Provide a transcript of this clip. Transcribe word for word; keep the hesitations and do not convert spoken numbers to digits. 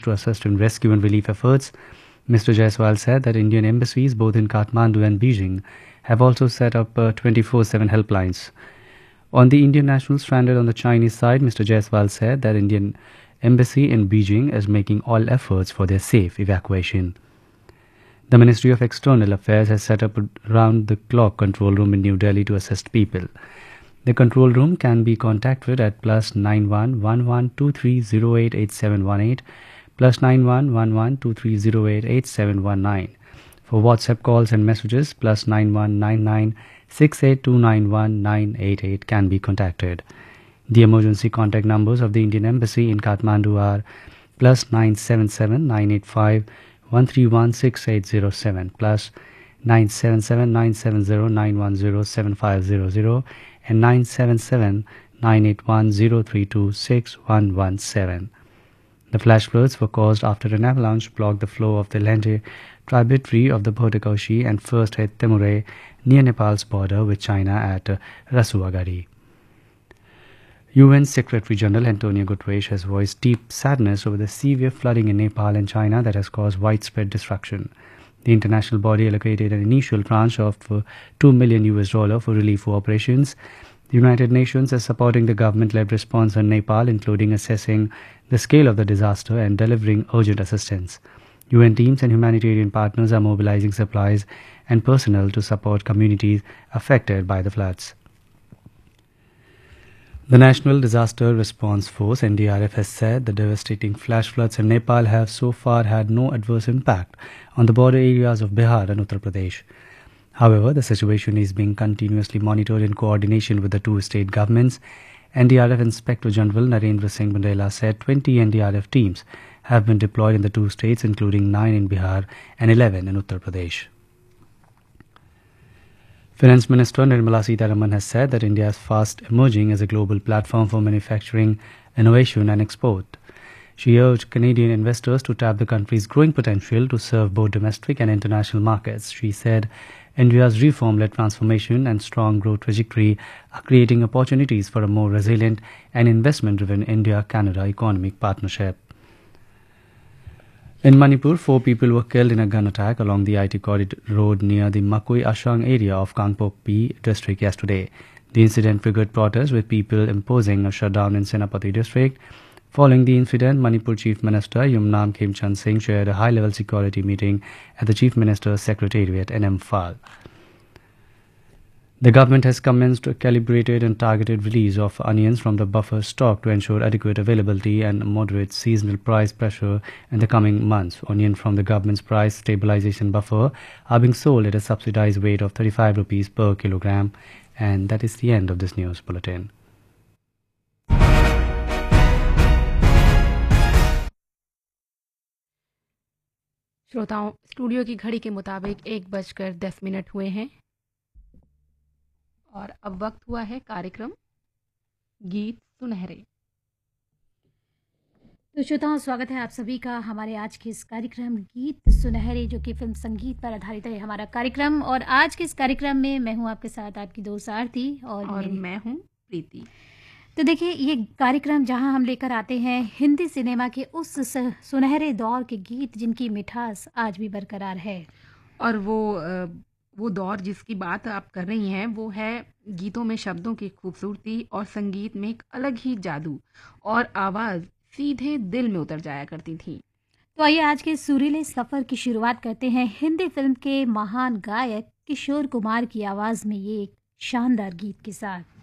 to assist in rescue and relief efforts. Mister Jaiswal said that Indian embassies both in Kathmandu and Beijing have also set up twenty-four seven helplines. On the Indian nationals stranded on the Chinese side, Mister Jaiswal said that Indian embassy in Beijing is making all efforts for their safe evacuation. The Ministry of External Affairs has set up a round-the-clock control room in New Delhi to assist people. The control room can be contacted at plus nine one one one two three zero eight eight seven one eight, plus nine one one one two three zero eight eight seven one nine. For WhatsApp calls and messages, plus nine one nine nine six eight two nine one nine eight eight can be contacted. The emergency contact numbers of the Indian Embassy in Kathmandu are plus nine seven seven nine eight five one three one six eight zero seven, plus nine seven seven nine seven zero nine one zero seven five zero zero and nine seven seven nine eight one zero three two six one one seven. The flash floods were caused after an avalanche blocked the flow of the Lende tributary of the Bhotakoshi and first hit Temure near Nepal's border with China at uh, Rasuagari. U N Secretary General Antonio Guterres has voiced deep sadness over the severe flooding in Nepal and China that has caused widespread destruction. The international body allocated an initial tranche of uh, two million U S dollars for relief operations. The United Nations is supporting the government-led response in Nepal, including assessing the scale of the disaster and delivering urgent assistance. U N teams and humanitarian partners are mobilizing supplies and personnel to support communities affected by the floods. The National Disaster Response Force N D R F has said the devastating flash floods in Nepal have so far had no adverse impact on the border areas of Bihar and Uttar Pradesh. However, the situation is being continuously monitored in coordination with the two state governments. N D R F Inspector General Narendra Singh Bundela said twenty N D R F teams have been deployed in the two states, including nine in Bihar and eleven in Uttar Pradesh. Finance Minister Nirmala Sitharaman has said that India is fast emerging as a global platform for manufacturing, innovation and export. She urged Canadian investors to tap the country's growing potential to serve both domestic and international markets. She said India's reform-led transformation and strong growth trajectory are creating opportunities for a more resilient and investment-driven India-Canada economic partnership. In Manipur, four people were killed in a gun attack along the I T corridor road near the Makoi Ashang area of Kangpokpi district yesterday. The incident triggered protests with people imposing a shutdown in Senapati district. Following the incident, Manipur Chief Minister Yumnam Khemchand Singh chaired a high-level security meeting at the Chief Minister's Secretariat in Imphal. The government has commenced a calibrated and targeted release of onions from the buffer stock to ensure adequate availability and moderate seasonal price pressure in the coming months. Onions from the government's price stabilization buffer are being sold at a subsidized rate of thirty-five rupees per kilogram. And that is the end of this news bulletin. श्रोताओं, studio की घड़ी के मुताबिक एक बजकर दस minute हुए हैं और अब वक्त हुआ है कार्यक्रम गीत सुनहरे। तो श्रोताओं, स्वागत है आप सभी का हमारे आज के इस कार्यक्रम गीत सुनहरे, जो कि फिल्म संगीत पर आधारित है हमारा कार्यक्रम। और आज के इस कार्यक्रम में मैं हूं आपके साथ आपकी दोस्त आरती और, और मैं हूं प्रीति। तो देखिए, ये कार्यक्रम जहां हम लेकर आते हैं हिंदी सिनेमा के उस सुनहरे दौर के गीत जिनकी मिठास आज भी बरकरार है। और वो वो दौर जिसकी बात आप कर रही हैं वो है गीतों में शब्दों की खूबसूरती और संगीत में एक अलग ही जादू और आवाज़ सीधे दिल में उतर जाया करती थी। तो आइए आज के सुरीले सफ़र की शुरुआत करते हैं हिंदी फिल्म के महान गायक किशोर कुमार की आवाज़ में ये एक शानदार गीत के साथ।